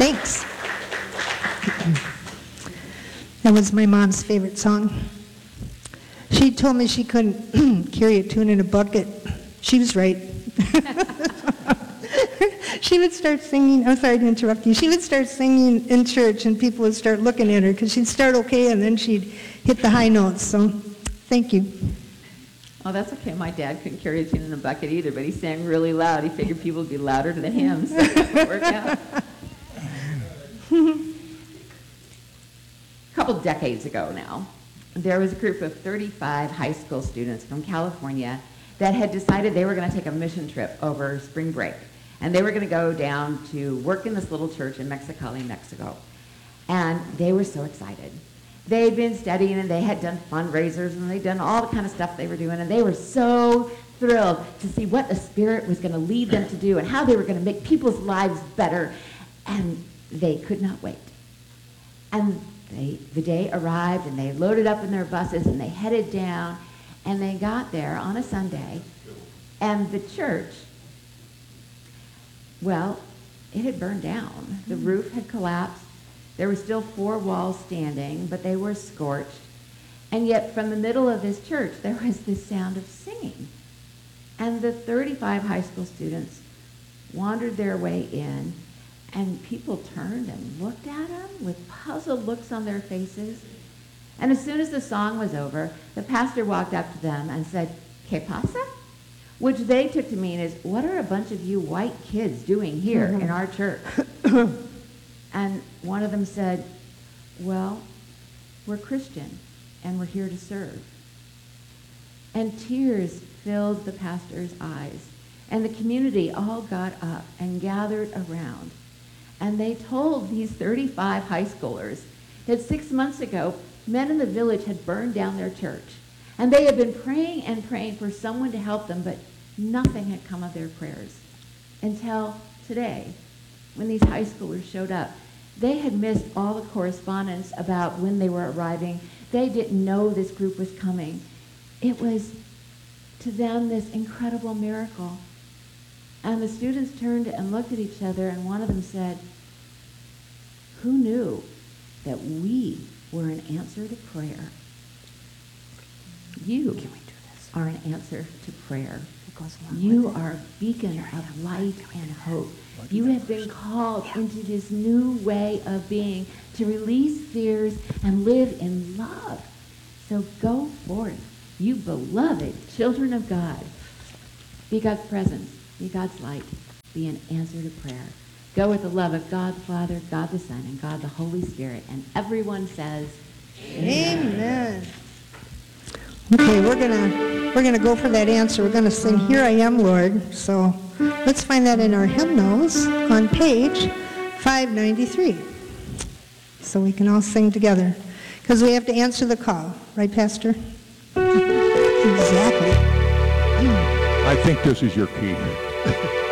Thanks. That was my mom's favorite song. She told me she couldn't carry a tune in a bucket. She was right. She would start singing, I'm sorry to interrupt you, she would start singing in church and people would start looking at her because she'd start okay and then she'd hit the high notes. So, thank you. Oh, that's okay. My dad couldn't carry a tune in a bucket either, but he sang really loud. He figured people would be louder to the hymns. So it worked out. A couple decades ago now, there was a group of 35 high school students from California that had decided they were going to take a mission trip over spring break. And they were going to go down to work in this little church in Mexicali, Mexico. And they were so excited. They had been studying and they had done fundraisers and they'd done all the kind of stuff they were doing. And they were so thrilled to see what the Spirit was going to lead them to do and how they were going to make people's lives better. And they could not wait. And the day arrived and they loaded up in their buses and they headed down. And they got there on a Sunday. And the church, well, it had burned down. The roof had collapsed. There were still 4 walls standing, but they were scorched. And yet from the middle of this church, there was this sound of singing. And the 35 high school students wandered their way in, and people turned and looked at them with puzzled looks on their faces. And as soon as the song was over, the pastor walked up to them and said, "¿Qué pasa?" Which they took to mean is, what are a bunch of you white kids doing here in our church? And one of them said, "Well, we're Christian, and we're here to serve." And tears filled the pastor's eyes, and the community all got up and gathered around. And they told these 35 high schoolers that 6 months ago, men in the village had burned down their church. And they had been praying and praying for someone to help them, but nothing had come of their prayers until today, when these high schoolers showed up. They had missed all the correspondence about when they were arriving. They didn't know this group was coming. It was, to them, this incredible miracle. And the students turned and looked at each other, and one of them said, "Who knew that we were an answer to prayer?" You are an answer to prayer. You are a beacon of light and hope. You have been called into this new way of being, to release fears and live in love. So go forth, you beloved children of God. Be God's presence, be God's light, be an answer to prayer. Go with the love of God the Father, God the Son, and God the Holy Spirit. And everyone says, Amen. Okay, we're gonna go for that answer. We're gonna sing "Here I Am, Lord." So let's find that in our hymnals on page 593. So we can all sing together. Because we have to answer the call. Right, Pastor? Exactly. I think this is your key.